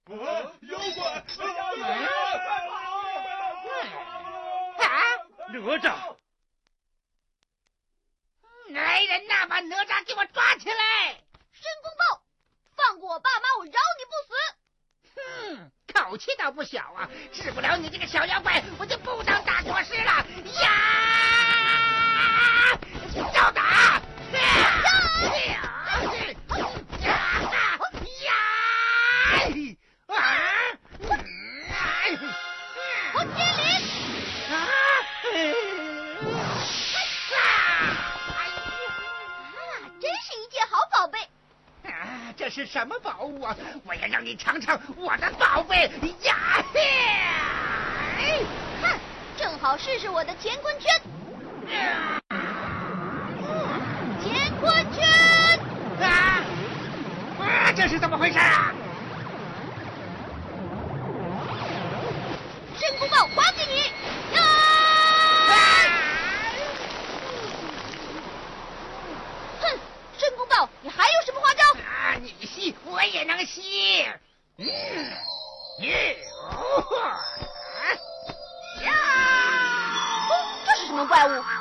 妖怪！ 哪吒！ 来人呐，把哪吒给我抓起来！ 申公豹，放过我爸妈，我饶你不死！口气倒不小啊！治不了你这个小妖怪，我就不当大国师了！呀！招打！ 我接连！真是一件好宝贝！ 这是什么宝物啊？我要让你尝尝我的宝贝呀！ 看，正好试试我的乾坤圈。乾坤圈！ 这是怎么回事啊？ 申公豹，还给你！哼，申公豹，你还有什么花招？ 你吸，我也能吸。 这是什么怪物？